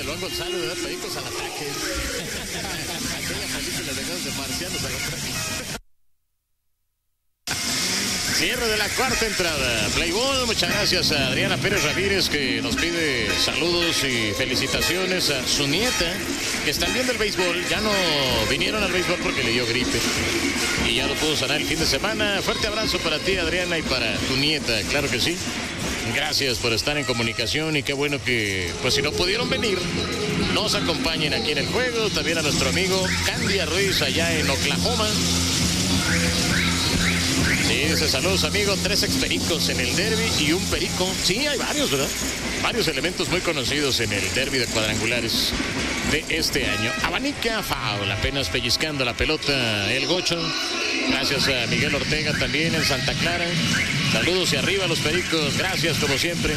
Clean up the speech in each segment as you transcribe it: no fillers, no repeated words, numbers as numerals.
Iván González, ¿verdad? Pericos al ataque. Aquella película de marcianos al ataque. Cierre de la cuarta entrada. Play ball. Muchas gracias a Adriana Pérez Ramírez, que nos pide saludos y felicitaciones a su nieta, que están viendo el béisbol. Ya no vinieron al béisbol porque le dio gripe y ya lo pudo sanar el fin de semana. Fuerte abrazo para ti, Adriana, y para tu nieta, claro que sí. Gracias por estar en comunicación y qué bueno que, pues si no pudieron venir, nos acompañen aquí en el juego. También a nuestro amigo Candia Ruiz allá en Oklahoma. Sí, dice saludos, amigo. 3 expericos en el derby y un perico. Sí, hay varios, ¿verdad? Varios elementos muy conocidos en el derby de cuadrangulares de este año. Abanica foul, apenas pellizcando la pelota el Gocho. Gracias a Miguel Ortega también en Santa Clara. Saludos y arriba a los pericos. Gracias como siempre.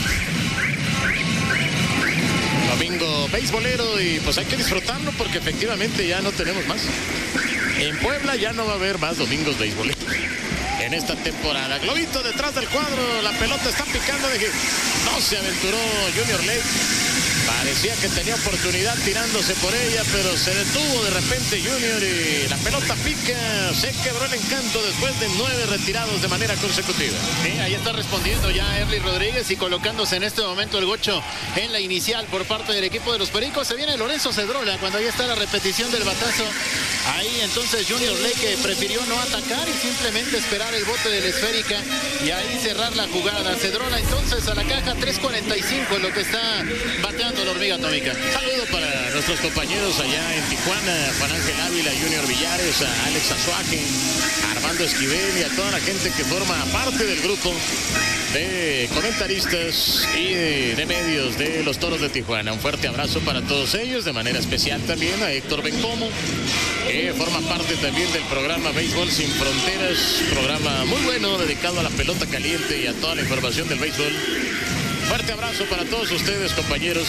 Domingo beisbolero y pues hay que disfrutarlo porque efectivamente ya no tenemos más. En Puebla ya no va a haber más domingos beisboleros en esta temporada. Globito detrás del cuadro, la pelota está picando, no se aventuró Junior Lake. Parecía que tenía oportunidad tirándose por ella, pero se detuvo de repente Junior y la pelota pica. Se quebró el encanto después de 9 retirados de manera consecutiva. Sí, ahí está respondiendo ya Erly Rodríguez y colocándose en este momento el Gocho en la inicial por parte del equipo de los Pericos. Se viene Lorenzo Cedrola cuando ahí está la repetición del batazo. Ahí entonces Junior Lake prefirió no atacar y simplemente esperar el bote de la esférica y ahí cerrar la jugada. Cedrola entonces a la caja, 3.45 en lo que está bateando la hormiga atómica. Saludo para nuestros compañeros allá en Tijuana, Juan Ángel Ávila, Junior Villares, a Alex Azuaje, a Armando Esquivel y a toda la gente que forma parte del grupo de comentaristas y de medios de los Toros de Tijuana. Un fuerte abrazo para todos ellos, de manera especial también a Héctor Bencomo, que forma parte también del programa Béisbol Sin Fronteras, programa muy bueno dedicado a la pelota caliente y a toda la información del béisbol. Fuerte abrazo para todos ustedes, compañeros,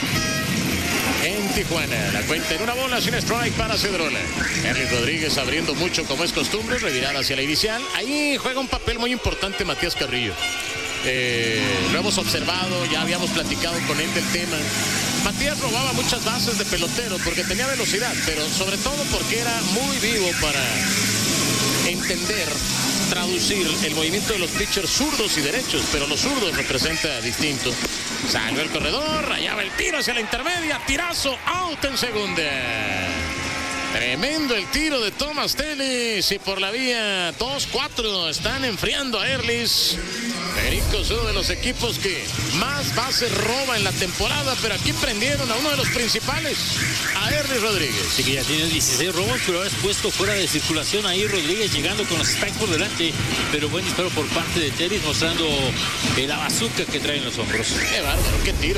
en Tijuana. La cuenta en 1 sin strike para Cedrola. Erly Rodríguez abriendo mucho como es costumbre, revirada hacia la inicial. Ahí juega un papel muy importante Matías Carrillo. Lo hemos observado, ya habíamos platicado con él del tema. Matías robaba muchas bases de pelotero porque tenía velocidad, pero sobre todo porque era muy vivo para entender, traducir el movimiento de los pitchers zurdos y derechos, pero los zurdos representa distinto. Salió el corredor, rayaba el tiro hacia la intermedia, tirazo, out en segunda. Tremendo el tiro de Thomas Telis y por la vía 2-4 están enfriando a Erlis. Pericos, uno de los equipos que más bases roba en la temporada, pero aquí prendieron a uno de los principales, a Erlis Rodríguez. Sí, que ya tiene 16 robos, pero ahora es puesto fuera de circulación ahí Rodríguez llegando con los strikes por delante, pero buen disparo por parte de Telis mostrando la bazooka que trae en los hombros. Qué bárbaro, qué tiro.